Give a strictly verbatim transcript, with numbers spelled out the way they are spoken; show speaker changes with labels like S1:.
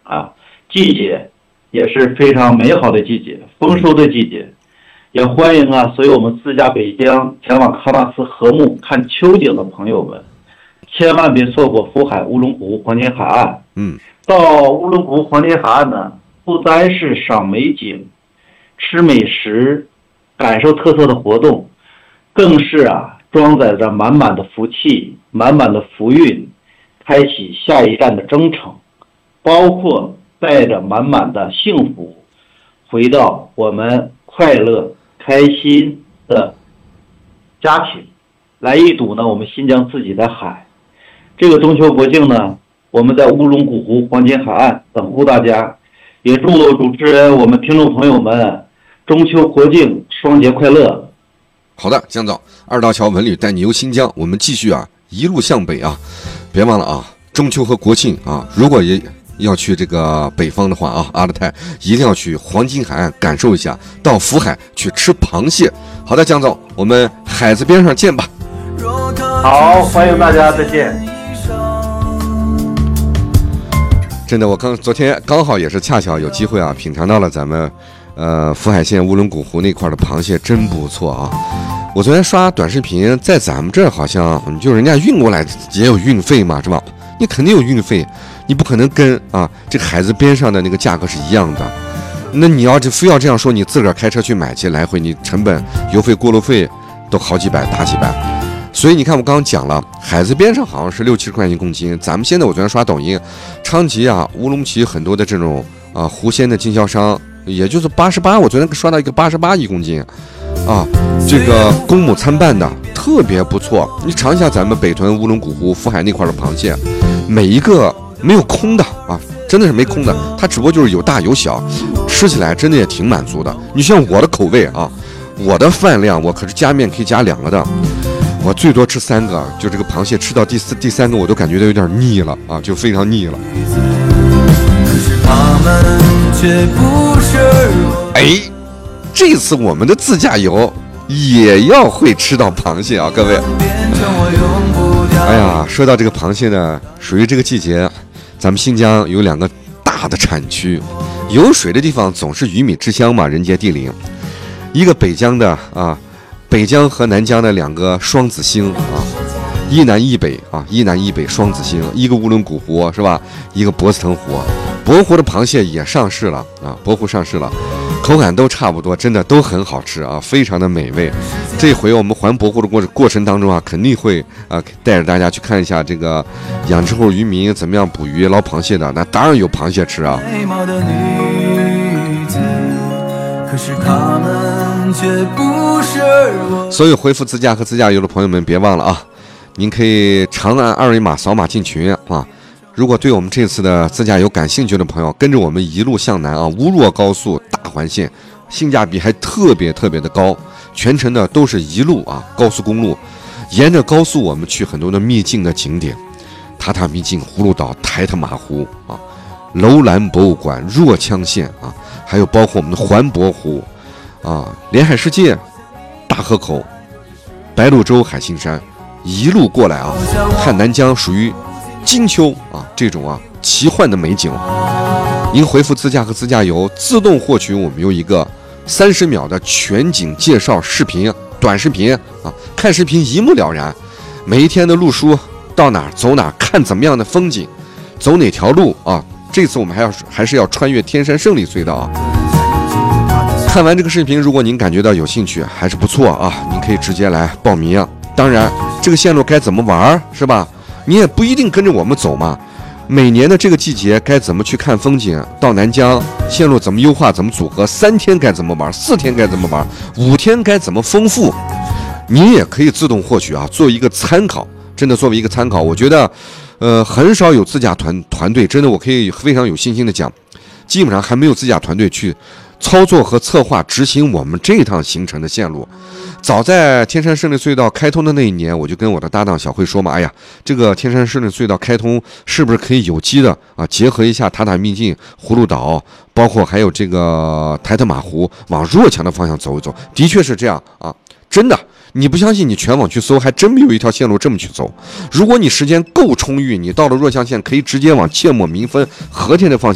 S1: 啊，季节也是非常美好的季节，丰收的季节。也欢迎啊，所有我们自驾北疆前往喀纳斯禾木看秋景的朋友们，千万别错过福海乌龙湖黄金海岸。
S2: 嗯，
S1: 到乌龙湖黄金海岸呢，不单是赏美景、吃美食、感受特色的活动，更是啊装载着满满的福气、满满的福运，开启下一站的征程，包括带着满满的幸福，回到我们快乐、开心的家庭，来一睹呢我们新疆自己的海。这个中秋国庆呢，我们在乌龙古湖黄金海岸等候大家，也祝主持人我们听众朋友们中秋国庆双节快乐。
S2: 好的，江总，二道桥文旅带你游新疆，我们继续啊，一路向北啊，别忘了啊，中秋和国庆啊，如果也要去这个北方的话啊，阿勒泰一定要去黄金海岸感受一下，到福海去吃螃蟹。好的，江总，我们海子边上见吧。
S1: 好，欢迎大家，再见。
S2: 真的，我刚昨天刚好也是恰巧有机会啊，品尝到了咱们呃福海县乌伦古湖那块的螃蟹，真不错啊。我昨天刷短视频，在咱们这儿好像就人家运过来也有运费嘛，是吧？你肯定有运费，你不可能跟啊这个海子边上的那个价格是一样的。那你要就非要这样说，你自个儿开车去买去，来回你成本、油费、过路费都好几百、大几百。所以你看，我刚刚讲了，海子边上好像是六七十块钱一公斤。咱们现在我昨天刷抖音，昌吉啊、乌鲁木齐很多的这种啊湖鲜的经销商，也就是八十八。我昨天刷到一个八十八一公斤，啊，这个公母参半的特别不错。你尝一下咱们北屯乌龙古湖福海那块的螃蟹，每一个没有空的啊，真的是没空的，它只不过就是有大有小，吃起来真的也挺满足的。你像我的口味啊，我的饭量我可是加面可以加两个的。我最多吃三个，就这个螃蟹吃到第四、第三个，我都感觉到有点腻了啊，就非常腻了。哎，这次我们的自驾游也要会吃到螃蟹啊，各位。哎呀，说到这个螃蟹呢，属于这个季节，咱们新疆有两个大的产区，有水的地方总是鱼米之乡嘛，人杰地灵。一个北疆的啊。北疆和南疆的两个双子星啊，一南一北啊，一南一北双子星，一个乌伦古湖是吧？一个博斯腾湖，博湖的螃蟹也上市了啊，博湖上市了，口感都差不多，真的都很好吃啊，非常的美味。这回我们环博湖的过过程当中啊，肯定会啊带着大家去看一下这个养殖户渔民怎么样捕鱼捞螃蟹的，那当然有螃蟹吃啊。可是他们却不是我。所有恢复自驾和自驾游的朋友们，别忘了啊，您可以长按二维码扫码进群啊。如果对我们这次的自驾游感兴趣的朋友，跟着我们一路向南啊，乌若高速大环线，性价比还特别特别的高，全程的都是一路啊高速公路，沿着高速我们去很多的秘境的景点，塔塔秘境、葫芦岛、台特马湖啊。楼兰博物馆、若羌县啊，还有包括我们的环博湖啊、连海世界、大河口、白鹭洲海心山，一路过来啊，看南疆属于金秋啊这种啊奇幻的美景。您回复自驾和自驾游，自动获取我们有一个三十秒的全景介绍视频、短视频啊，看视频一目了然。每一天的路书到哪儿走哪儿，看怎么样的风景，走哪条路啊。这次我们还要还是要穿越天山胜利隧道啊！看完这个视频，如果您感觉到有兴趣，还是不错啊，您可以直接来报名。当然，这个线路该怎么玩是吧？你也不一定跟着我们走嘛。每年的这个季节该怎么去看风景？到南疆线路怎么优化、怎么组合？三天该怎么玩？四天该怎么玩？五天该怎么丰富？你也可以自动获取啊，作为一个参考。真的作为一个参考，我觉得。呃，很少有自驾团团队，真的我可以非常有信心的讲，基本上还没有自驾团队去操作和策划执行我们这趟行程的线路。早在天山胜利隧道开通的那一年，我就跟我的搭档小慧说嘛，哎呀，这个天山胜利隧道开通是不是可以有机的啊，结合一下塔塔秘境、葫芦岛，包括还有这个台特马湖，往若羌的方向走一走。的确是这样啊，真的。你不相信，你全网去搜，还真没有一条线路这么去走。如果你时间够充裕，你到了若羌县，可以直接往切莫、民分、和田的方向。